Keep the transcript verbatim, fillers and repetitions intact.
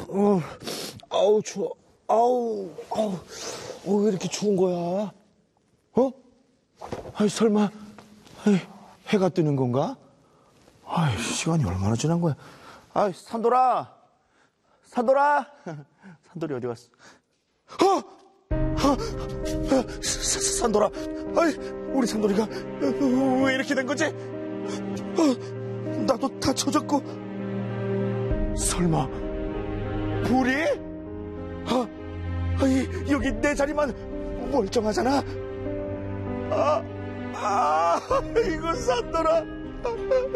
어, 아우, 추워. 아우, 아우, 어, 왜 이렇게 추운 거야? 어? 아이, 설마, 아이, 해가 뜨는 건가? 아이, 시간이 얼마나 지난 거야? 아이, 산돌아! 산돌아! 산돌이 어디 갔어? 어! 아, 아, 산돌아! 아이, 우리 산돌이가 왜 이렇게 된 거지? 어, 나도 다 젖었고. 설마, 불이? 아, 아이, 여기 내 자리만 멀쩡하잖아? 아, 아, 이거 산돌아.